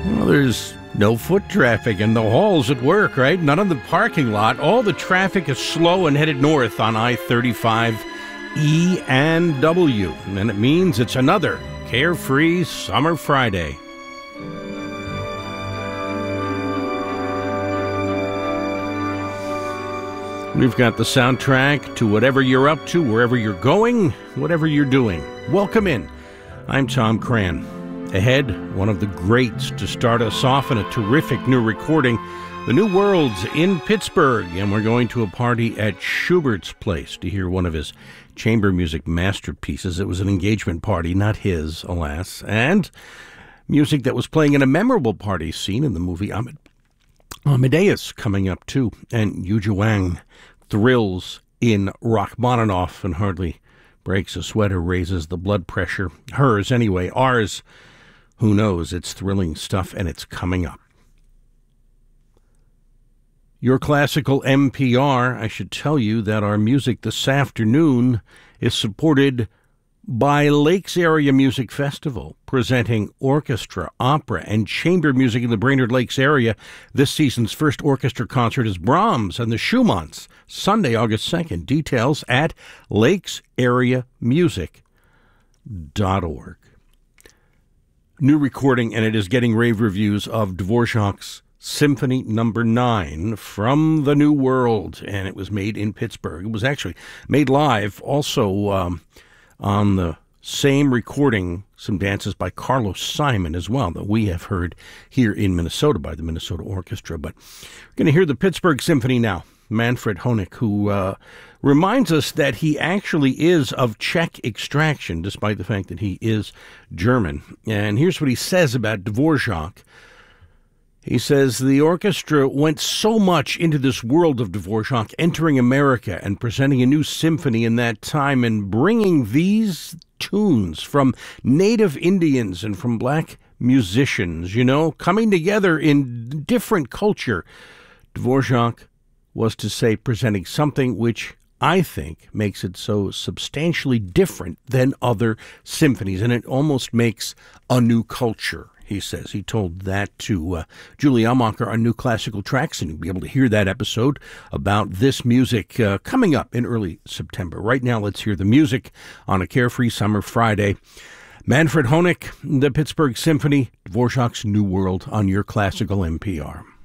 Well, there's no foot traffic in the halls at work, right? None in the parking lot. All the traffic is slow and headed north on I-35 E and W. And it means it's another carefree summer Friday. We've got the soundtrack to whatever you're up to, wherever you're going, whatever you're doing. Welcome in. I'm Tom Cran. Ahead, one of the greats to start us off in a terrific new recording, The New World's in Pittsburgh, and we're going to a party at Schubert's Place to hear one of his chamber music masterpieces. It was an engagement party, not his, alas, and music that was playing in a memorable party scene in the movie Amadeus coming up too, and Yuja Wang thrills in Rachmaninoff and hardly breaks a sweater, raises the blood pressure. Hers anyway, ours, who knows? It's thrilling stuff, and it's coming up. Your classical NPR, I should tell you that our music this afternoon is supported by Lakes Area Music Festival, presenting orchestra, opera, and chamber music in the Brainerd Lakes area. This season's first orchestra concert is Brahms and the Schumanns, Sunday, August 2nd. Details at lakesareamusic.org. New recording, and it is getting rave reviews, of Dvorak's Symphony No. 9 from the New World, and it was made in Pittsburgh. It was actually made live, also on the same recording, some dances by Carlos Simon as well, that we have heard here in Minnesota by the Minnesota Orchestra. But we're going to hear the Pittsburgh Symphony now. Manfred Honeck, who reminds us that he actually is of Czech extraction, despite the fact that he is German. And here's what he says about Dvorak. He says, the orchestra went so much into this world of Dvorak, entering America and presenting a new symphony in that time and bringing these tunes from native Indians and from black musicians, coming together in different culture. Dvorak was to say presenting something which I think makes it so substantially different than other symphonies, and it almost makes a new culture, he says. He told that to Julie Elmacher on New Classical Tracks, and you'll be able to hear that episode about this music coming up in early September. Right now, let's hear the music on a carefree summer Friday. Manfred Honeck, the Pittsburgh Symphony, Dvorak's New World on your Classical NPR.